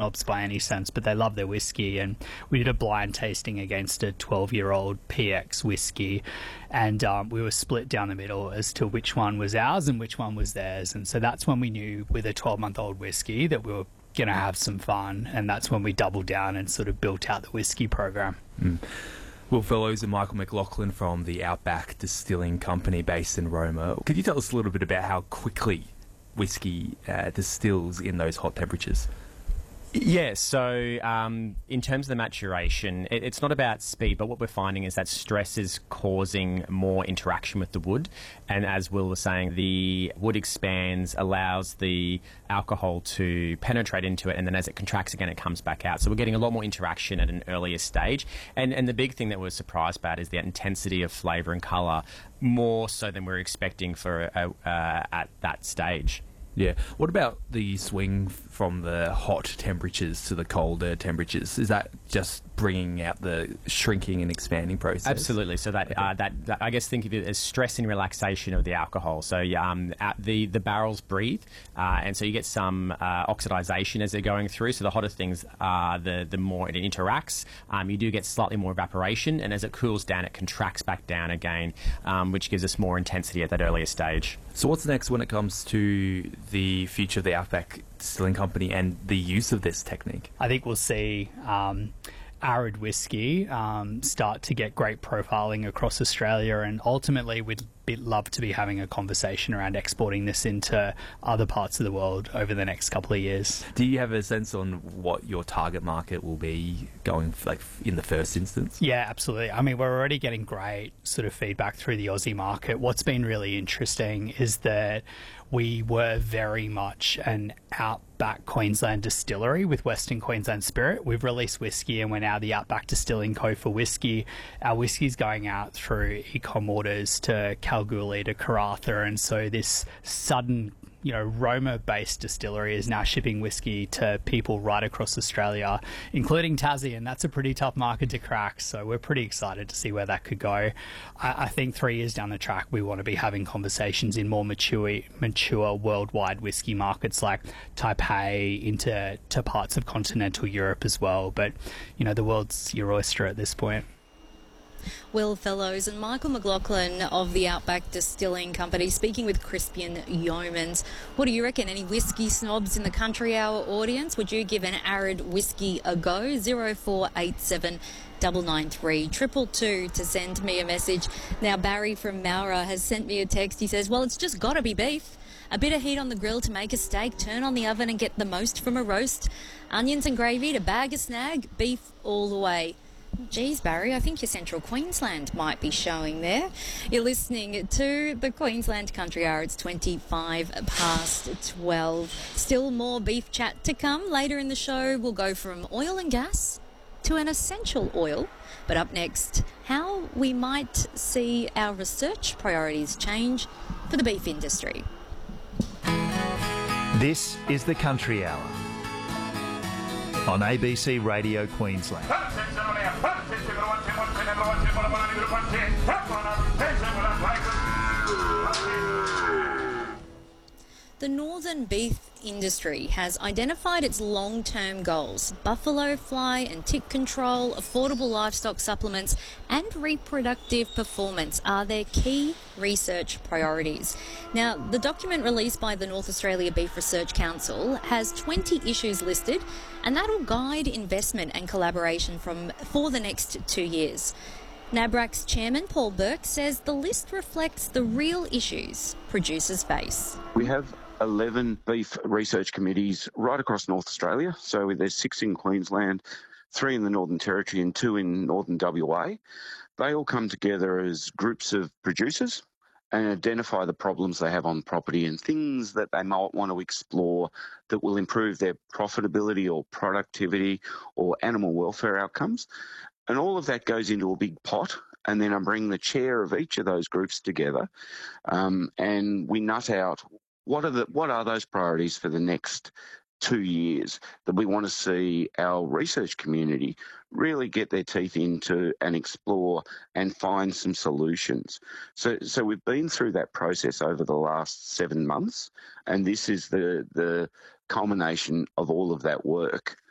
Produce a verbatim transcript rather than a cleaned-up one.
snobs by any sense, but they love their whiskey. And we did a blind tasting against a twelve-year-old P X whiskey, and um, we were split down the middle as to which one was ours and which one was theirs. And so that's when we knew with a twelve-month-old whiskey that we were going to have some fun, and that's when we doubled down and sort of built out the whiskey program. Mm. Will Fellows and Michael McLaughlin from the Outback Distilling Company based in Roma. Could you tell us a little bit about how quickly whiskey uh, distills in those hot temperatures? Yeah, so um, in terms of the maturation, it, it's not about speed, but what we're finding is that stress is causing more interaction with the wood. And as Will was saying, the wood expands, allows the alcohol to penetrate into it, and then as it contracts again, it comes back out. So we're getting a lot more interaction at an earlier stage. And, and the big thing that we're surprised about is the intensity of flavour and colour, more so than we're expecting for uh, uh, at that stage. Yeah. What about the swing from the hot temperatures to the colder temperatures? Is that just bringing out the shrinking and expanding process? Absolutely. So that, okay. uh, that, that I guess think of it as stress and relaxation of the alcohol. So um, the the barrels breathe, uh, and so you get some uh, oxidization as they're going through. So the hotter things, uh, the the more it interacts. Um, you do get slightly more evaporation, and as it cools down, it contracts back down again, um, which gives us more intensity at that earlier stage. So what's next when it comes to the future of the Outback Distilling Company and the use of this technique? I think we'll see um, arid whiskey um, start to get great profiling across Australia, and ultimately we'd be, love to be having a conversation around exporting this into other parts of the world over the next couple of years. Do you have a sense on what your target market will be going like in the first instance? Yeah, absolutely. I mean, we're already getting great sort of feedback through the Aussie market. What's been really interesting is that we were very much an Outback Queensland distillery with Western Queensland Spirit. We've released whiskey, and we're now the Outback Distilling Co. for whiskey. Our whiskey's going out through e-com orders to Kalgoorlie, to Karratha, and so this sudden, you know, Roma-based distillery is now shipping whiskey to people right across Australia, including Tassie, and that's a pretty tough market to crack, so we're pretty excited to see where that could go. I, I think three years down the track, we want to be having conversations in more mature, mature worldwide whiskey markets like Taipei, into to parts of continental Europe as well, but, you know, the world's your oyster at this point. Will Fellows and Michael McLaughlin of the Outback Distilling Company speaking with Crispian Yeomans. What do you reckon? Any whiskey snobs in the Country Hour audience? Would you give an arid whiskey a go? zero four eight seven nine nine three triple two to send me a message. Now, Barry from Mowra has sent me a text. He says, well, it's just got to be beef. A bit of heat on the grill to make a steak, turn on the oven and get the most from a roast. Onions and gravy to bag a snag, beef all the way. Geez, Barry, I think your Central Queensland might be showing there. You're listening to the Queensland Country Hour. It's twenty-five past twelve. Still more beef chat to come. Later in the show, we'll go from oil and gas to an essential oil. But up next, how we might see our research priorities change for the beef industry. This is the Country Hour on A B C Radio Queensland. The northern beef industry has identified its long-term goals. Buffalo fly and tick control, affordable livestock supplements and reproductive performance are their key research priorities. Now, the document released by the North Australia Beef Research Council has twenty issues listed, and that will guide investment and collaboration from for the next two years. NABRAC's chairman, Paul Burke, says the list reflects the real issues producers face. We have eleven beef research committees right across North Australia. So there's six in Queensland, three in the Northern Territory and two in Northern W A. They all come together as groups of producers and identify the problems they have on property and things that they might want to explore that will improve their profitability or productivity or animal welfare outcomes. And all of that goes into a big pot, and then I bring the chair of each of those groups together, um, and we nut out what are the what are those priorities for the next two years that we want to see our research community really get their teeth into and explore and find some solutions. So, so we've been through that process over the last seven months, and this is the the culmination of all of that work.